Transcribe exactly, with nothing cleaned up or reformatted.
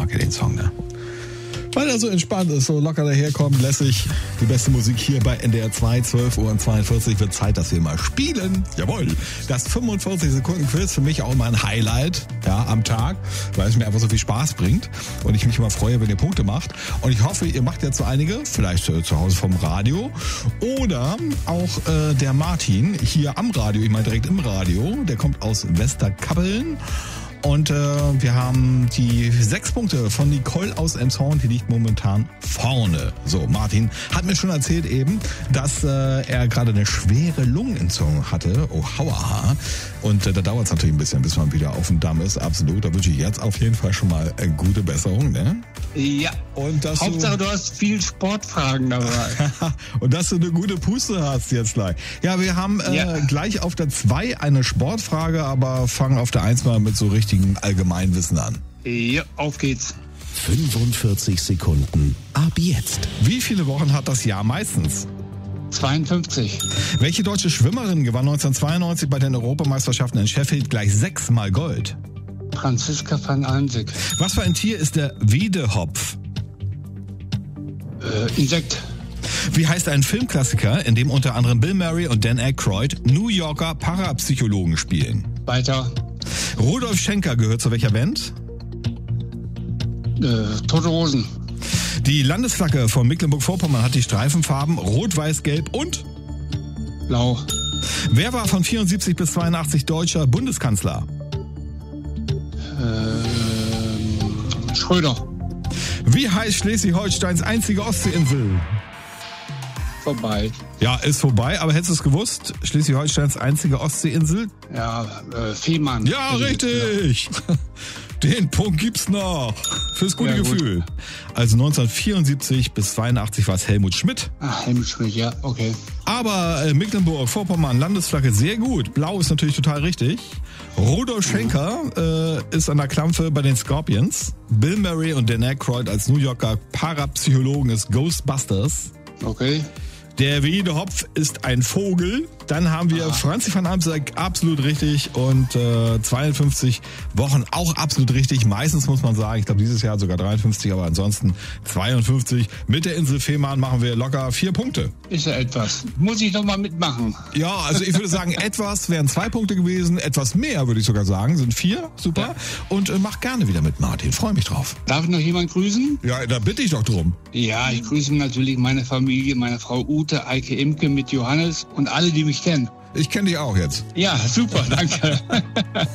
mag ja den Song, ne? Weil er so entspannt ist, so locker daherkommt, lässig. Die beste Musik hier bei N D R zwei, zwölf Uhr zweiundvierzig wird Zeit, dass wir mal spielen. Jawohl. Das fünfundvierzig Sekunden Quiz für mich auch immer ein Highlight, ja, am Tag, weil es mir einfach so viel Spaß bringt und ich mich immer freue, wenn ihr Punkte macht. Und ich hoffe, ihr macht jetzt so einige, vielleicht äh, zu Hause vom Radio oder auch äh, der Martin hier am Radio, ich meine direkt im Radio, der kommt aus Westerkappeln. Und äh, wir haben die sechs Punkte von Nicole aus Emshorn, die liegt momentan vorne. So, Martin hat mir schon erzählt eben, dass äh, er gerade eine schwere Lungenentzündung hatte. Oh, hauaha. Und äh, da dauert es natürlich ein bisschen, bis man wieder auf dem Damm ist. Absolut. Da wünsche ich jetzt auf jeden Fall schon mal eine gute Besserung, ne? Ja. Und dass Hauptsache, du, du hast viel Sportfragen dabei. und dass du eine gute Puste hast jetzt gleich. Ja, wir haben äh, Ja. gleich auf der zwei eine Sportfrage, aber fangen auf der eins mal mit so richtigen Allgemeinwissen an. Ja, auf geht's. fünfundvierzig Sekunden ab jetzt. Wie viele Wochen hat das Jahr meistens? zweiundfünfzig. Welche deutsche Schwimmerin gewann neunzehnhundertzweiundneunzig bei den Europameisterschaften in Sheffield gleich sechsmal Gold? Franziska van Almsick. Was für ein Tier ist der Wiedehopf? Äh, Insekt. Wie heißt ein Filmklassiker, in dem unter anderem Bill Murray und Dan Aykroyd New Yorker Parapsychologen spielen? Weiter. Rudolf Schenker gehört zu welcher Band? Äh, Tote Hosen. Die Landesflagge von Mecklenburg-Vorpommern hat die Streifenfarben Rot, Weiß, Gelb und? Blau. Wer war von vierundsiebzig bis zweiundachtzig deutscher Bundeskanzler? Äh, Schröder. Wie heißt Schleswig-Holsteins einzige Ostseeinsel? Vorbei. Ja, ist vorbei, aber hättest du es gewusst? Schleswig-Holsteins einzige Ostseeinsel? Ja, äh, Fehmarn. Ja, richtig. Den Punkt gibt's noch. Fürs gute Ja, gut. Gefühl. Also neunzehnhundertvierundsiebzig bis zweiundachtzig war es Helmut Schmidt. Ach, Helmut Schmidt, ja, okay. Aber äh, Mecklenburg-Vorpommern, Landesflagge, sehr gut. Blau ist natürlich total richtig. Rudolf Schenker äh, ist an der Klampfe bei den Scorpions. Bill Murray und Dan Aykroyd als New Yorker Parapsychologen ist Ghostbusters. Okay. Der Wiedehopf ist ein Vogel. Dann haben wir Franzi van Almsick, absolut richtig. Und äh, zweiundfünfzig Wochen auch absolut richtig. Meistens muss man sagen, ich glaube dieses Jahr sogar dreiundfünfzig, aber ansonsten zweiundfünfzig. Mit der Insel Fehmarn machen wir locker vier Punkte. Ist ja etwas. Muss ich doch mal mitmachen. Ja, also ich würde sagen, etwas wären zwei Punkte gewesen. Etwas mehr würde ich sogar sagen, sind vier. Super. Ja. Und äh, mach gerne wieder mit, Martin. Freue mich drauf. Darf ich noch jemand grüßen? Ja, da bitte ich doch drum. Ja, ich grüße natürlich meine Familie, meine Frau Ute, Eike Imke mit Johannes und alle, die mich kennen. Ich kenne dich auch jetzt. Ja, super, danke.